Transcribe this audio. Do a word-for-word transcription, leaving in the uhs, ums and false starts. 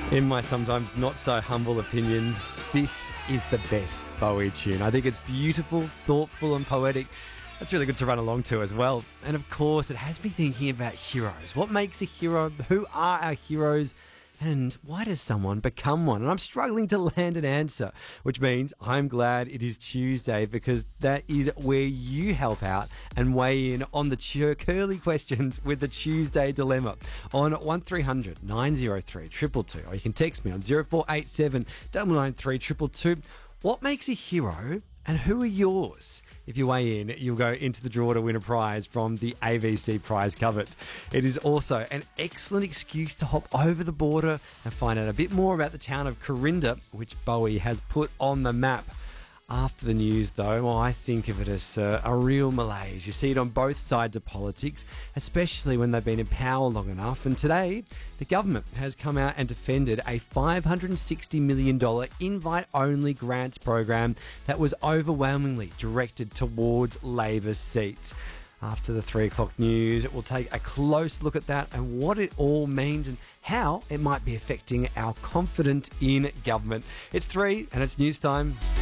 In my sometimes not so humble opinion, this is the best Bowie tune. I think it's beautiful, thoughtful and poetic. That's really good to run along to as well. And of course, it has me thinking about heroes. What makes a hero? Who are our heroes? And why does someone become one? And I'm struggling to land an answer, which means I'm glad it is Tuesday, because that is where you help out and weigh in on the ch- curly questions with the Tuesday Dilemma on one three hundred nine oh three two two two, or you can text me on zero four eight seven nine nine three two two two. What makes a hero? And who are yours? If you weigh in, you'll go into the draw to win a prize from the A V C Prize Cupboard. It is also an excellent excuse to hop over the border and find out a bit more about the town of Corinda, which Bowie has put on the map. After the news, though, well, I think of it as uh, a real malaise. You see it on both sides of politics, especially when they've been in power long enough. And today, the government has come out and defended a five hundred sixty million dollars invite-only grants program that was overwhelmingly directed towards Labor seats. After the three o'clock news, we'll take a close look at that and what it all means and how it might be affecting our confidence in government. It's three and it's news time.